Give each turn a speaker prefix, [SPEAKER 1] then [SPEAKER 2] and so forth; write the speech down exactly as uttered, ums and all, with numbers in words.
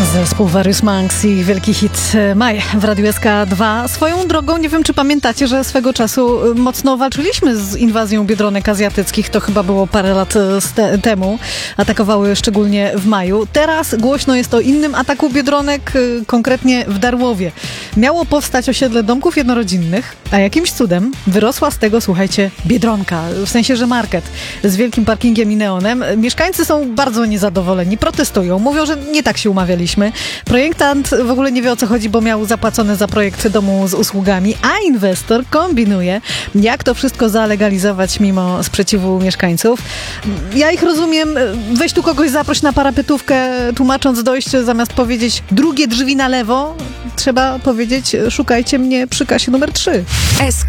[SPEAKER 1] Zespół Various Monks i wielki hit Maj w Radiu S K dwa. Swoją drogą, nie wiem czy pamiętacie, że swego czasu mocno walczyliśmy z inwazją biedronek azjatyckich. To chyba było parę lat te- temu. Atakowały szczególnie w maju. Teraz głośno jest o innym ataku biedronek, konkretnie w Darłowie. Miało powstać osiedle domków jednorodzinnych, a jakimś cudem wyrosła z tego, słuchajcie, biedronka. W sensie, że market z wielkim parkingiem i neonem. Mieszkańcy są bardzo niezadowoleni, protestują. Mówią, że nie tak się umawialiśmy. Projektant w ogóle nie wie, o co chodzi, bo miał zapłacone za projekt domu z usługami, a inwestor kombinuje, jak to wszystko zalegalizować mimo sprzeciwu mieszkańców. Ja ich rozumiem. Weź tu kogoś zaproś na parapetówkę, tłumacząc dojście, zamiast powiedzieć drugie drzwi na lewo, trzeba powiedzieć szukajcie mnie przy kasie numer trzy.